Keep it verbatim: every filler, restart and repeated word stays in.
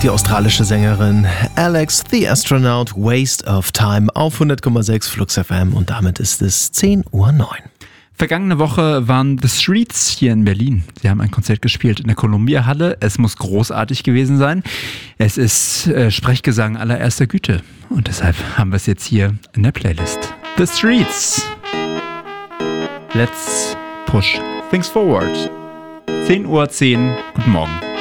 Die australische Sängerin Alex the Astronaut, Waste of Time auf hundert Komma sechs Flux F M und damit ist es zehn Uhr neun. Vergangene Woche waren The Streets hier in Berlin. Sie haben ein Konzert gespielt in der Columbia Halle. Es muss großartig gewesen sein. Es ist äh, Sprechgesang allererster Güte und deshalb haben wir es jetzt hier in der Playlist. The Streets. Let's push things forward. zehn Uhr zehn. Guten Morgen.